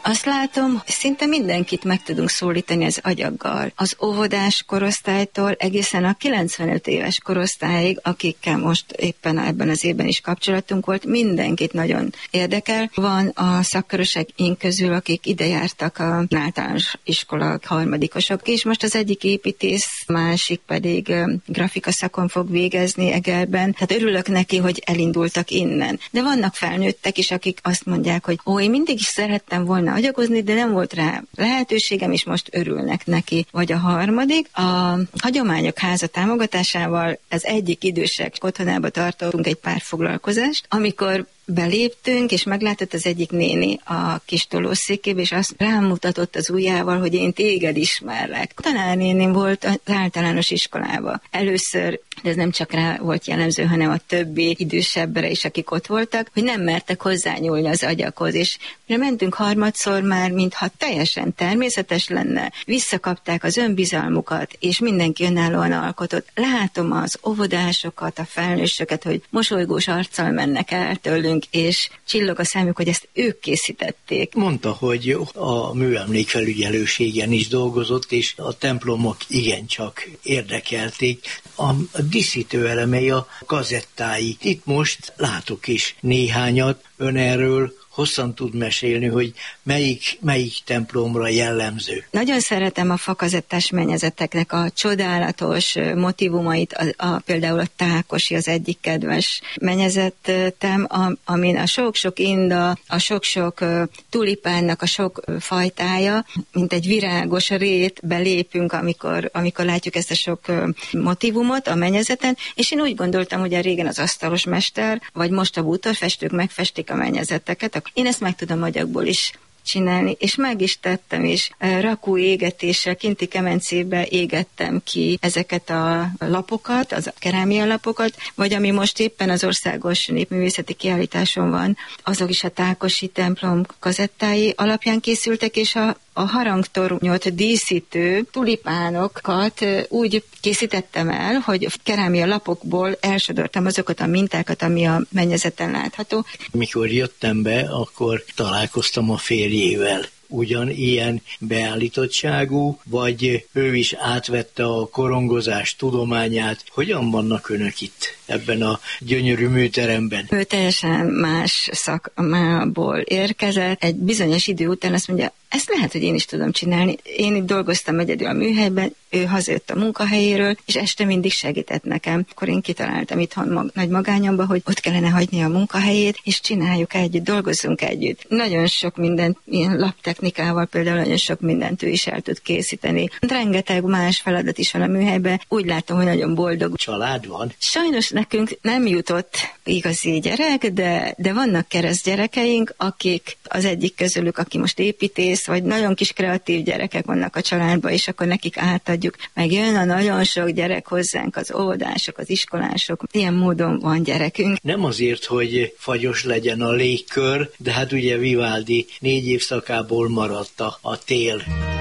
Azt látom, szinte mindenkit meg tudunk szólítani az agyaggal. Az óvodás korosztálytól egészen a 95 éves korosztályig, akikkel most éppen ebben az évben is kapcsolatunk volt, mindenkit nagyon érdekel. Van a szakköröseink közül, akik ide jártak a általános iskola harmadikosok, és most az egyik építész, másik pedig grafika szakon fog végezni Egerben. Tehát örülök neki, hogy elindultak innen. De vannak felnőttek is, akik azt mondják, hogy én mindig is szerettem volna agyagozni, de nem volt rá lehetőségem, és most örülnek neki. Vagy a harmadik, a Hagyományok Háza támogatásával az egyik idősek otthonába tartottunk egy pár foglalkozást, amikor beléptünk, és meglátott az egyik néni a kis tolószékébe, és azt rámutatott az ujjával, hogy én téged ismerlek. Tanárnénim volt az általános iskolába. Először, de ez nem csak rá volt jellemző, hanem a többi idősebbre is, akik ott voltak, hogy nem mertek hozzányúlni az agyakhoz, és mentünk harmadszor már, mintha teljesen természetes lenne, visszakapták az önbizalmukat, és mindenki önállóan alkotott. Látom az óvodásokat, a felnősöket, hogy mosolygós arccal mennek el tőlünk, és csillog a szemük, hogy ezt ők készítették. Mondta, hogy a műemlékfelügyelőségen is dolgozott, és a templomok igencsak érdekelték. A díszítő elemei, a kazettái. Itt most látok is néhányat, ön erről hosszan tud mesélni, hogy melyik templomra jellemző. Nagyon szeretem a fakazettás mennyezeteknek a csodálatos motívumait, például a Tákosi az egyik kedves mennyezetem, amin a sok-sok inda, a sok-sok tulipánnak a sok fajtája, mint egy virágos rét belépünk, amikor látjuk ezt a sok motívumot a mennyezeten, és én úgy gondoltam, hogy régen az asztalos mester, vagy most a bútorfestők megfestik a mennyezeteket. Én ezt meg tudom agyagból is csinálni, és meg is tettem, és rakó égetéssel kinti kemencébe égettem ki ezeket a lapokat, az kerámia lapokat, vagy ami most éppen az országos népművészeti kiállításon van, azok is a Tákosi templom kazettái alapján készültek, és a harangtornyot díszítő tulipánokat úgy készítettem el, hogy kerámia lapokból elsodortam azokat a mintákat, ami a mennyezeten látható. Mikor jöttem be, akkor találkoztam a férjével. Ugyanilyen beállítottságú, vagy ő is átvette a korongozás tudományát. Hogyan vannak önök itt ebben a gyönyörű műteremben? Ő teljesen más szakmából érkezett. Egy bizonyos idő után azt mondja, ezt lehet, hogy én is tudom csinálni. Én itt dolgoztam egyedül a műhelyben, ő hazajött a munkahelyéről, és este mindig segített nekem. Akkor én kitaláltam itthon nagy magányomba, hogy ott kellene hagyni a munkahelyét, és csináljuk együtt, dolgozzunk együtt. Nagyon sok mindent, ilyen laptechnikával például nagyon sok mindent ő is el tud készíteni. Rengeteg más feladat is van a műhelyben. Úgy látom, hogy nagyon boldog. Család van? Sajnos nekünk nem jutott igazi gyerek, de vannak keresztgyerekeink, akik az egyik közülük, aki most építész, vagy nagyon kis kreatív gyerekek vannak a családban, és akkor nekik átadjuk. Meg jön a nagyon sok gyerek hozzánk, az óvodások, az iskolások. Ilyen módon van gyerekünk. Nem azért, hogy fagyos legyen a légkör, de hát ugye Vivaldi 4 évszakából maradt a tél.